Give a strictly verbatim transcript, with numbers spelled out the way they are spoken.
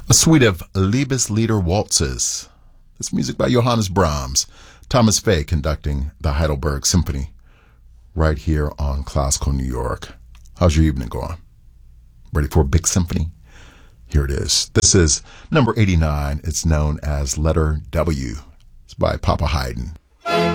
A suite of Liebeslieder waltzes. This music by Johannes Brahms. Thomas Fay conducting the Heidelberg Symphony right here on Classical New York. How's your evening going? Ready for a big symphony? Here it is. This is number eighty-nine. It's known as Letter W. It's by Papa Haydn.